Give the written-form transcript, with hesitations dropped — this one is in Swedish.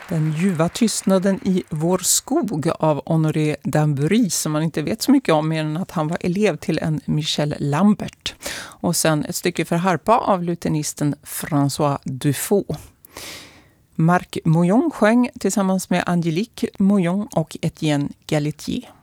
Den ljuva tystnaden i vår skog av Honoré Dambury, som man inte vet så mycket om mer än att han var elev till en Michel Lambert. Och sen ett stycke för harpa av lutenisten François Dufaux. Marc Moyon sjöng tillsammans med Angélique Moyon och Etienne Galletier.